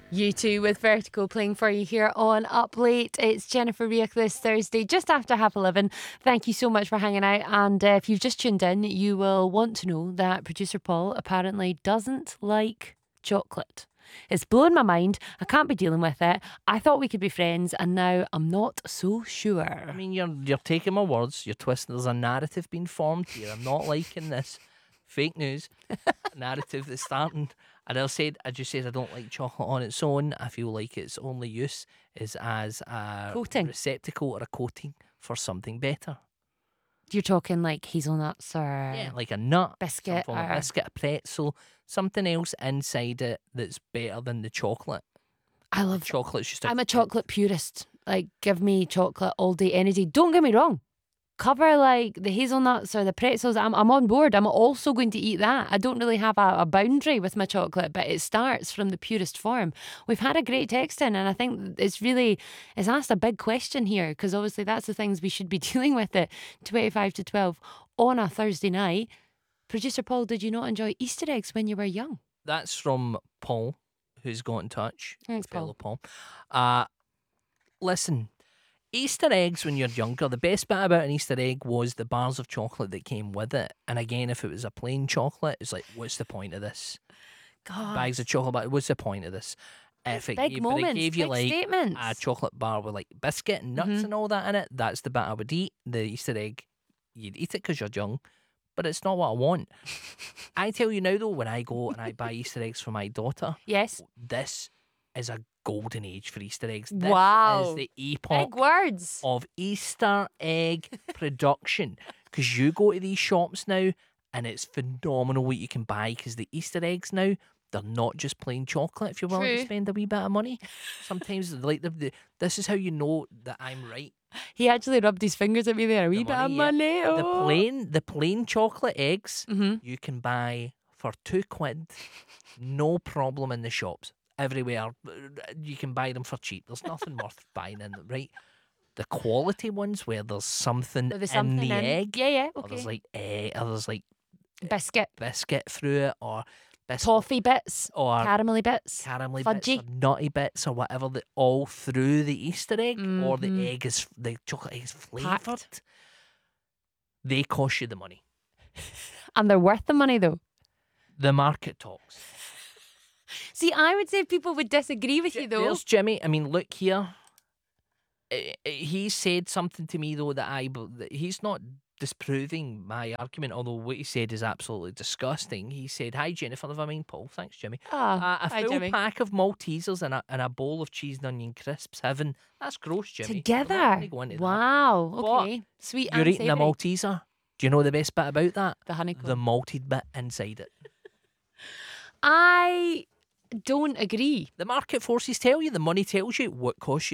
U2 with Vertigo playing for you here on Up Late. It's Jennifer Riach this Thursday, just after 11:30. Thank you so much for hanging out. And if you've just tuned in, you will want to know that producer Paul apparently doesn't like chocolate. It's blown my mind. I can't be dealing with it. I thought we could be friends, and now I'm not so sure. I mean, you're taking my words, you're twisting. There's a narrative being formed here. I'm not liking this fake news narrative that's starting. And I just said I don't like chocolate on its own. I feel like its only use is as a Coating. receptacle or a coating for something better. You're talking like hazelnuts or Yeah, like a nut, biscuit, some form of or biscuit, a pretzel, something else inside it that's better than the chocolate. I love Chocolate's just I'm a chocolate purist. Like, give me chocolate all day, any day. Don't get me wrong. Cover like the hazelnuts or the pretzels. I'm on board. I'm also going to eat that. I don't really have a boundary with my chocolate, but it starts from the purest form. We've had a great text in, and I think it's asked a big question here, because obviously that's the things we should be dealing with at 25 to 12 on a Thursday night. Producer Paul, did you not enjoy Easter eggs when you were young? That's from Paul, who's got in touch. Thanks, fellow Paul. Listen, Easter eggs when you're younger, the best bit about an Easter egg was the bars of chocolate that came with it. And again, if it was a plain chocolate, it's like, what's the point of this? God. Bags of chocolate, but what's the point of this? If it Big gave, moments, but it gave you big like statements. a chocolate bar with like biscuit and nuts and all that in it, that's the bit I would eat. The Easter egg, you'd eat it because you're young, but it's not what I want. I tell you now though, when I go and I buy Easter eggs for my daughter, Yes. this is a golden age for Easter eggs. Wow. This is the epoch Big words. of Easter egg production, because you go to these shops now and it's phenomenal what you can buy, because the Easter eggs now, they're not just plain chocolate if you're willing to True. spend a wee bit of money. Sometimes like this is how you know that I'm right. He actually rubbed his fingers at me there. A wee bit of money. Yeah. Oh. The plain chocolate eggs Mhm. you can buy for £2, no problem in the shops. Everywhere you can buy them for cheap. There's nothing worth buying in them, right? The quality ones where there's something There's in something the in. egg, Yeah, or okay. there's like Biscuit, biscuit through it, or toffee bits, or caramelly bits, caramelly fudgy. bits, or nutty bits, or whatever, all through the Easter egg, or the Mhm. the chocolate egg is Packed. flavoured. They cost you the money. And they're worth the money though. The market talks. See, I would say people would disagree with you though. There's Jimmy. I mean, look here. He said something to me though that he's not disproving my argument, although what he said is absolutely disgusting. He said, "Hi Jennifer, never mind Paul. Thanks, Jimmy. Ah, A hi, full Jimmy. pack of Maltesers and a bowl of cheese and onion crisps. Heaven. That's gross, Jimmy. We're not Together. gonna go into that. Wow. But Okay. Sweet You're and eating a savoury. Malteser. Do you know the best bit about that? The honeycomb. The malted bit inside it. I don't agree. The market forces tell you. The money tells you what costs you.